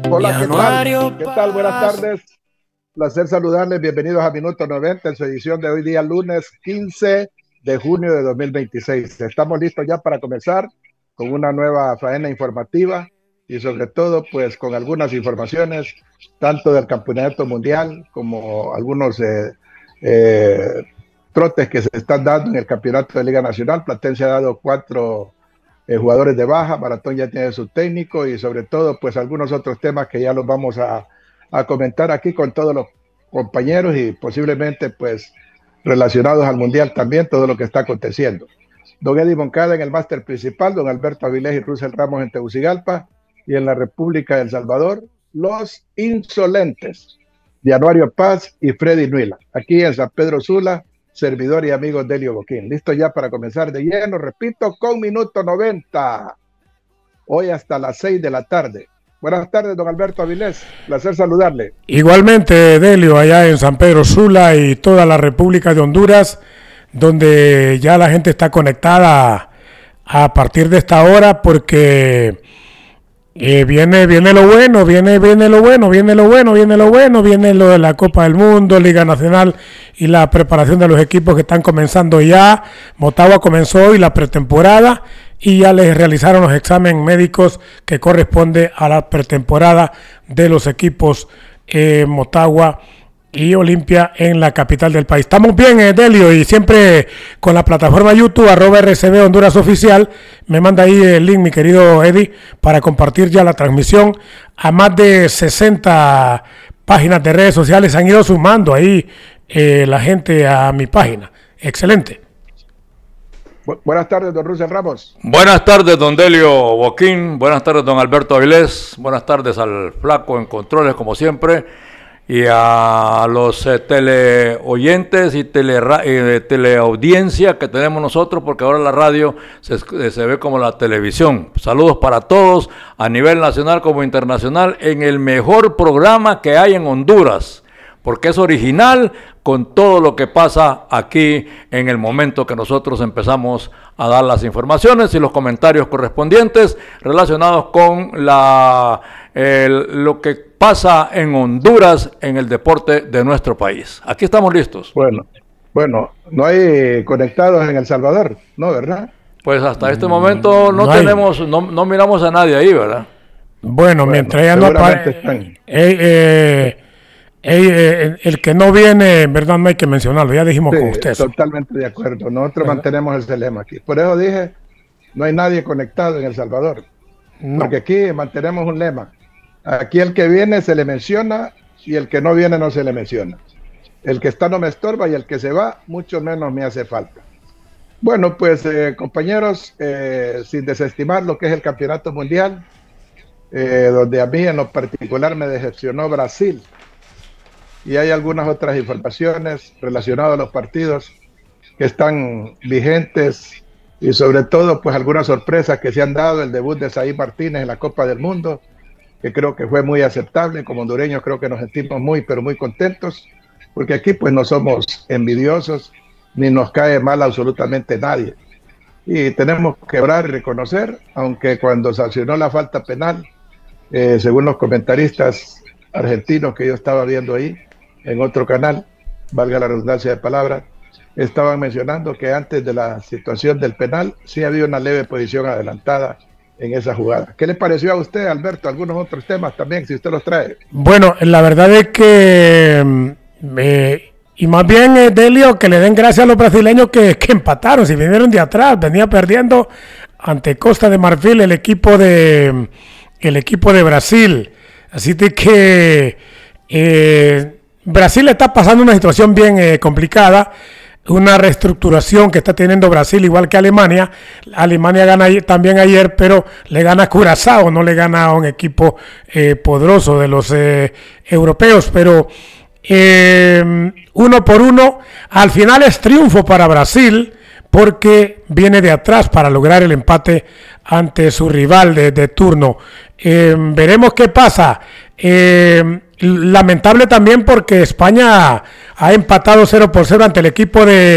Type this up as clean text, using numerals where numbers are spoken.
Hola, ¿qué tal? ¿Qué tal? Buenas tardes. Placer saludarles. Bienvenidos a Minuto 90 en su edición de hoy día, lunes 15 de junio de 2026. Estamos listos ya para comenzar con una nueva faena informativa y sobre todo pues con algunas informaciones tanto del campeonato mundial como algunos trotes que se están dando en el campeonato de Liga Nacional. Platense ha dado 4 jugadores de baja, Maratón ya tiene su técnico y sobre todo pues algunos otros temas que ya los vamos a comentar aquí con todos los compañeros y posiblemente pues relacionados al mundial también, todo lo que está aconteciendo. Don Eddie Moncada en el máster principal, don Alberto Avilés y Russell Ramos en Tegucigalpa, y en la República de El Salvador, los insolentes, Januario Paz y Freddy Nuila. Aquí en San Pedro Sula, servidor y amigo Delio Boquín. Listo ya para comenzar de lleno, repito, con Minuto 90. Hoy hasta las 6 de la tarde. Buenas tardes, don Alberto Avilés. Placer saludarle. Igualmente, Delio, allá en San Pedro Sula y toda la República de Honduras, donde ya la gente está conectada a partir de esta hora porque viene lo bueno, viene lo de la Copa del Mundo, Liga Nacional y la preparación de los equipos que están comenzando ya. Motagua comenzó hoy la pretemporada y ya les realizaron los exámenes médicos que corresponde a la pretemporada de los equipos Motagua y Olimpia en la capital del país. Estamos bien, Delio, y siempre con la plataforma YouTube, @RCB Honduras Oficial. Me manda ahí el link, mi querido Eddie, para compartir ya la transmisión. A más de 60 páginas de redes sociales han ido sumando ahí la gente a mi página. Excelente. Buenas tardes, don Russell Ramos. Buenas tardes, don Delio Boquín. Buenas tardes, don Alberto Avilés. Buenas tardes al Flaco en controles, como siempre. Y a los teleoyentes y teleaudiencia que tenemos nosotros, porque ahora la radio se ve como la televisión. Saludos para todos a nivel nacional como internacional en el mejor programa que hay en Honduras, porque es original con todo lo que pasa aquí en el momento que nosotros empezamos a dar las informaciones y los comentarios correspondientes relacionados con lo que pasa en Honduras en el deporte de nuestro país. Aquí estamos listos. Bueno, no hay conectados en El Salvador, ¿no, verdad? Pues hasta este momento no miramos a nadie ahí, ¿verdad? Bueno, mientras ya no aparece, el que no viene, en verdad no hay que mencionarlo, ya dijimos con usted. Totalmente de acuerdo, nosotros mantenemos ese lema aquí. Por eso dije, no hay nadie conectado en El Salvador, porque aquí mantenemos un lema. Aquí el que viene se le menciona y el que no viene no se le menciona. El que está no me estorba y el que se va mucho menos me hace falta. Bueno, pues compañeros, sin desestimar lo que es el campeonato mundial, donde a mí en lo particular me decepcionó Brasil. Y hay algunas otras informaciones relacionadas a los partidos que están vigentes y sobre todo pues algunas sorpresas que se han dado. El debut de Saí Martínez en la Copa del Mundo, que creo que fue muy aceptable. Como hondureños creo que nos sentimos muy contentos, porque aquí pues no somos envidiosos ni nos cae mal absolutamente nadie. Y tenemos que orar y reconocer, aunque cuando sancionó la falta penal, según los comentaristas argentinos que yo estaba viendo ahí, en otro canal, valga la redundancia de palabras, estaban mencionando que antes de la situación del penal sí había una leve posición adelantada en esa jugada. ¿Qué le pareció a usted, Alberto? Algunos otros temas también, si usted los trae. Bueno, la verdad es que y más bien, Delio, que le den gracias a los brasileños que empataron, si vinieron de atrás, venía perdiendo ante Costa de Marfil el equipo de Brasil. Así de que Brasil está pasando una situación bien complicada, una reestructuración que está teniendo Brasil, igual que Alemania. Alemania gana también ayer, pero le gana a Curazao, no le gana a un equipo poderoso de los europeos, pero 1-1, al final es triunfo para Brasil, porque viene de atrás para lograr el empate ante su rival de turno. Veremos qué pasa. Lamentable también porque España ha empatado 0-0 ante el equipo de